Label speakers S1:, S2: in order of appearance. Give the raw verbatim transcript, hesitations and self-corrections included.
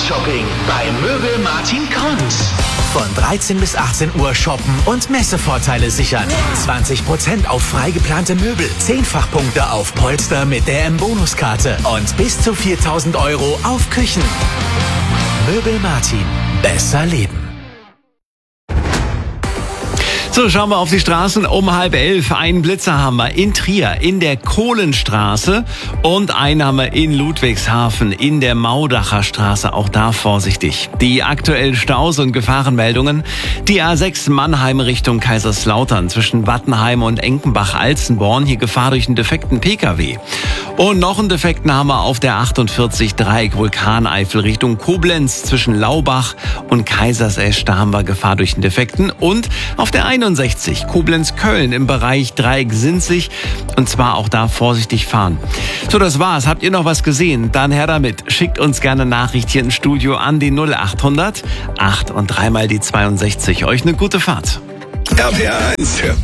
S1: Weihnachtsshopping bei Möbel Martin Konz.
S2: Von dreizehn bis achtzehn Uhr shoppen und Messevorteile sichern. zwanzig Prozent auf frei geplante Möbel, zehn Fachpunkte auf Polster mit der M-Bonuskarte und bis zu viertausend Euro auf Küchen. Möbel Martin. Besser leben.
S3: So, schauen wir auf die Straßen. Um halb elf. Einen Blitzer haben wir in Trier, in der Kohlenstraße. Und einen haben wir in Ludwigshafen, in der Maudacher Straße. Auch da vorsichtig. Die aktuellen Staus und Gefahrenmeldungen. Die A sechs Mannheim Richtung Kaiserslautern zwischen Wattenheim und Enkenbach-Alzenborn. Hier Gefahr durch einen defekten Pkw. Und noch einen defekten haben wir auf der achtundvierzig Dreieck Vulkaneifel Richtung Koblenz zwischen Laubach und Kaisersesch. Da haben wir Gefahr durch einen defekten. Und auf der einundsechzig Koblenz-Köln im Bereich Dreieck Sinzig. Und zwar auch da vorsichtig fahren. So, das war's. Habt ihr noch was gesehen? Dann her damit. Schickt uns gerne eine Nachricht hier im Studio an die null achthundert acht und dreimal die zweiundsechzig. Euch eine gute Fahrt.
S4: R P R eins, für